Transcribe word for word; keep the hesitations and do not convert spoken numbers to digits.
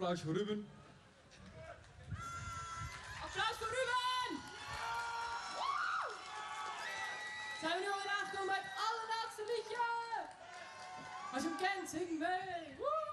applaus voor Ruben. Applaus voor Ruben! Woe! Zijn we nu alweer aangekomen bij het allerlaatste liedje? Als je hem kent, zing mee! Woe!